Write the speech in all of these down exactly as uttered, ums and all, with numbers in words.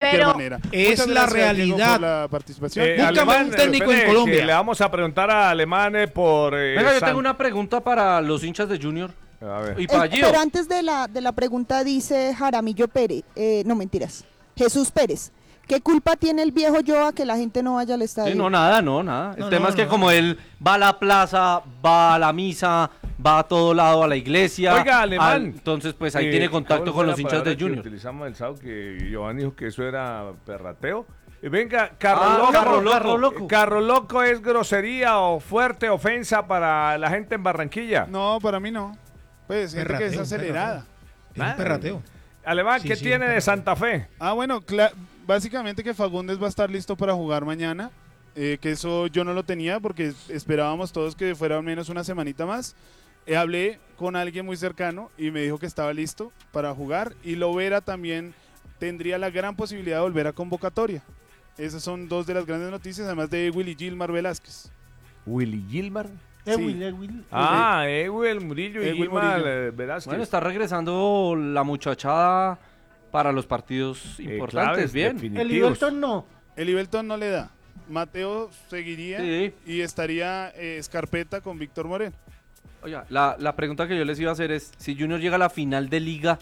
cualquier Pero manera. es Muchas la gracias, realidad. Diego, por la participación. Eh, Búscame Alemán, un técnico en espere, Colombia. que le vamos a preguntar a Alemán eh, por... eh, Venga, yo San- tengo una pregunta para los hinchas de Junior. A ver. Y para Eh, Gio. pero antes de la, de la pregunta dice Jaramillo Pérez, eh, no mentiras, Jesús Pérez, ¿qué culpa tiene el viejo yo a que la gente no vaya al estadio? Sí, no, nada, no, nada. El No, tema no, es que no. como él va a la plaza, va a la misa, va a todo lado, a la iglesia. Oiga, Alemán. al- entonces, pues ahí Eh, tiene contacto ¿cuál con fue los la hinchas de palabra que Junior. utilizamos el sábado que Giovanni dijo que eso era perrateo. Eh, Venga, carro Ah, loco. carro loco. Carro loco. Carro loco es grosería o fuerte ofensa para la gente en Barranquilla. No, para mí no. Pues gente que es Perrateo, acelerada. Es un perrateo. Alemán, Sí, ¿qué sí, tiene un de Santa Fe? Ah, bueno, cla- básicamente que Fagundes va a estar listo para jugar mañana. Eh, que eso yo no lo tenía porque esperábamos todos que fuera al menos una semanita más. Eh, hablé con alguien muy cercano y me dijo que estaba listo para jugar. Y Lovera también tendría la gran posibilidad de volver a convocatoria. Esas son dos de las grandes noticias, además de Willy Gilmar Velázquez. Willy Gilmar. Ewil, Ewil. Ah, Ewel Murillo y Ewel Gilmar Murillo. eh, Velázquez. Bueno, está regresando la muchachada para los partidos Eh, importantes, claves bien. El definitivos. Liverton no. El Ibelton no le da. Mateo seguiría Sí. y estaría eh, Escarpeta con Víctor Moreno. Oiga, la, la pregunta que yo les iba a hacer es, si Junior llega a la final de Liga,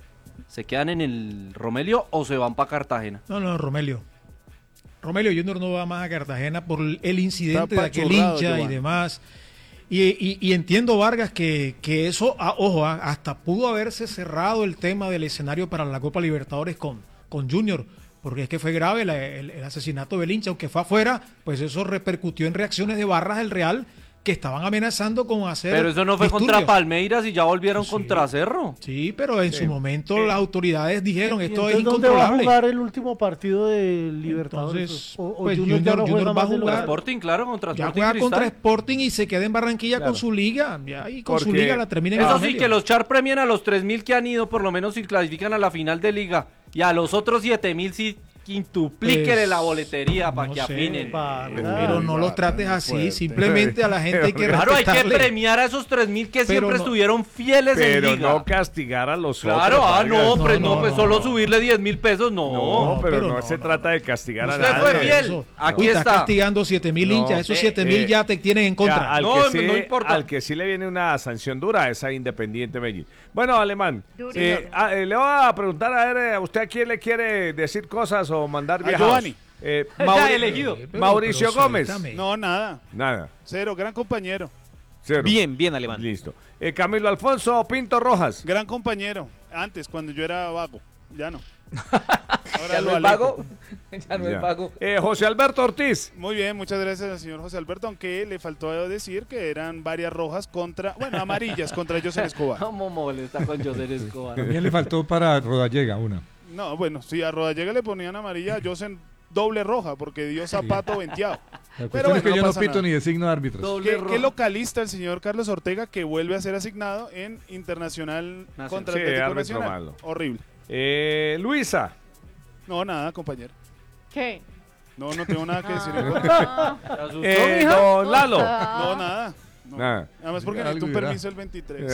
¿se quedan en el Romelio o se van para Cartagena? No, no, Romelio. Romelio Junior no va más a Cartagena por el incidente Está de aquel apachurrado, hincha y Giovanni. demás. Y, y- y entiendo, Vargas, que, que eso, ah, ojo, ah, hasta pudo haberse cerrado el tema del escenario para la Copa Libertadores con, con Junior, porque es que fue grave la- el, el asesinato del hincha, aunque fue afuera, pues eso repercutió en reacciones de barras del Real que estaban amenazando con hacer Pero eso no fue disturbios. contra Palmeiras y ya volvieron Sí. contra Cerro. Sí, pero en su momento las autoridades dijeron ¿Y esto es entonces dónde va a incontrolable. jugar el último partido de Libertadores? Entonces, o, o pues, Junior, ya Junior- no Junior juega va a más de jugar. local. Sporting, claro, contra Ya Sporting juega Cristal. contra Sporting y se queda en Barranquilla Claro. con su liga. Ya, y con su Porque- liga la termina en Eso sí, Romelio. que los Char premian a los tres mil que han ido, por lo menos si clasifican a la final de Liga. Y a los otros siete mil si quintuplíquenle Pues, la boletería para no que sé. afinen. Vargas. Pero no los trates así, fuerte. simplemente a la gente hay que Claro, hay que respetarle. premiar a esos tres mil que Pero siempre no- estuvieron fieles en Pero Liga. no castigar a los Claro, otros. ah, no, Vargas. hombre, No, no, no, pues no, solo no. subirle diez mil pesos, no. No, No, pero, pero no, no, se no. trata de castigar a Usted nadie. fue fiel. Eso. Aquí Uy, está está. castigando siete mil No, hinchas, esos eh, siete mil eh, ya te tienen en Ya, contra. al, No, que sí, no importa. al que sí le viene una sanción dura es a Independiente Medellín. Bueno, Alemán, Duro. eh, a- eh, le voy a preguntar a ver, eh, ¿a usted a quién le quiere decir cosas o mandar A viajados? Giovanni. Eh, Ya Mauri- elegido. Eh, pero- Mauricio pero Gómez. suéltame. No, nada. Nada, Cero, gran compañero. cero. Bien, bien, Alemán. Listo. Eh, Camilo Alfonso Pinto Rojas. Gran compañero. Antes, cuando yo era vago. Ya no. Ahora ¿Ya lo no es alejo. vago? Ya no Ya. es vago. Eh, José Alberto Ortiz. Muy bien, muchas gracias al señor José Alberto, aunque le faltó decir que eran varias rojas contra, bueno, amarillas contra José Escobar. ¿Cómo molesta con José Escobar? También le faltó para Rodallega una. No, bueno, si a Rodallega le ponían amarilla, a José doble roja, porque dio zapato venteado. La Pero cuestión es bueno, que yo no no pasa pito nada. ni designo de árbitros. Doble ¿Qué, roja. qué localista el señor Carlos Ortega que vuelve a ser asignado en Internacional Nacional. contra Sí, Atlético árbitro Nacional? malo. Horrible. Eh, Luisa. No, nada, compañero. ¿Qué? No, no tengo nada que decir. en contra. Ah, ¿Te asustó, Eh, mija? don Lalo. No, ah. nada. No. Nada. Además porque Algo necesito un dirá. permiso el veintitrés.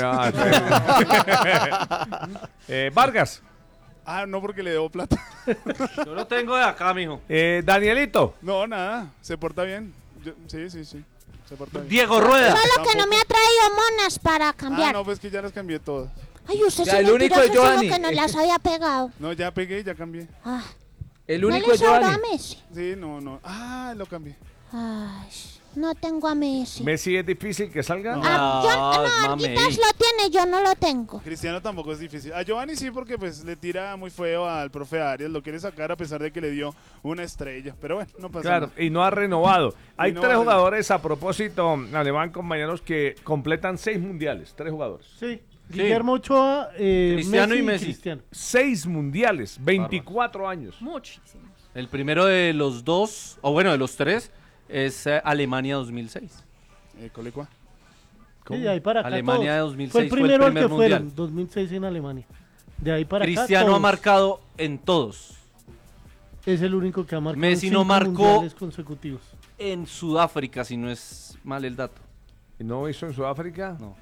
Ah, sí. Eh, Vargas. Ah, no, porque le debo plata. Yo lo tengo de acá, mijo. Eh, Danielito. No, nada. Se porta bien. Yo- sí, sí, sí. Se porta bien. Diego Rueda. Solo que no me ha traído monas para Ah, cambiar. no, pues que ya las cambié todas. Ay, usted Ya, sí el único es mentiroso, solo Giovanni. que no las había pegado. No, ya pegué y ya cambié. Ah, El ¿no único le es sobra a Giovanni. Messi? Sí, no, no. Ah, lo cambié. Ay, no tengo a Messi. Messi es difícil que salga. Ah, yo, No, es no, mamey. Arguitas lo tiene, yo no lo tengo. Cristiano tampoco es difícil. A Giovanni sí, porque pues le tira muy feo al profe Arias. Lo quiere sacar a pesar de que le dio una estrella. Pero bueno, no pasa Claro, nada. y no ha renovado. Hay no tres ha jugadores a propósito, Alemán, compañeros, que completan seis mundiales. Tres jugadores. Sí. Guillermo Ochoa, eh, Cristiano Messi y Messi. Cristiano. Seis mundiales, veinticuatro años. Muchísimo. El primero de los dos, o bueno, de los tres, es eh, Alemania dos mil seis. Eh, Colecua. Sí, de ahí para acá Alemania de todos. dos mil seis Fue el fue el primero al primer que fueron, mundial. dos mil seis en Alemania. De ahí para acá Cristiano ha todos. marcado en todos. Es el único que ha marcado Messi no cinco marcó- mundiales consecutivos. En Sudáfrica, si no es mal el dato. ¿Y no hizo en Sudáfrica? No.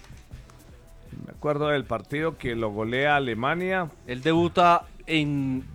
Me acuerdo del partido que lo golea Alemania. Él debuta en